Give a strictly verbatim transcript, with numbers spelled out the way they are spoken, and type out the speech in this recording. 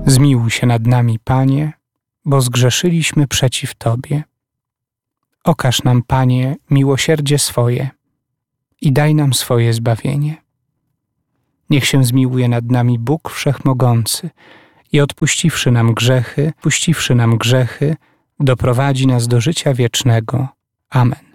Zmiłuj się nad nami, Panie, bo zgrzeszyliśmy przeciw Tobie. Okaż nam, Panie, miłosierdzie swoje i daj nam swoje zbawienie. Niech się zmiłuje nad nami Bóg Wszechmogący i odpuściwszy nam grzechy, puściwszy nam grzechy, doprowadzi nas do życia wiecznego. Amen.